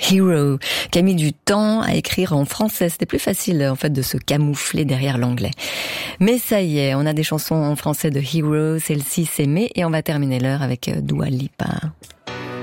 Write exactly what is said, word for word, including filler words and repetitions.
Hero, qui a mis du temps à écrire en français. C'était plus facile, en fait, de se camoufler derrière l'anglais. Mais ça y est, on a des chansons en français de Hero. Celle-ci, c'est Mai, et on va terminer l'heure avec Dua Lipa.